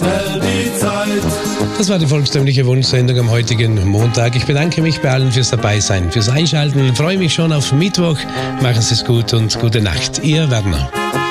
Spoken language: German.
Das war die volkstümliche Wunschsendung am heutigen Montag. Ich bedanke mich bei allen fürs Dabeisein, fürs Einschalten und freue mich schon auf Mittwoch. Machen Sie es gut und gute Nacht. Ihr Werner.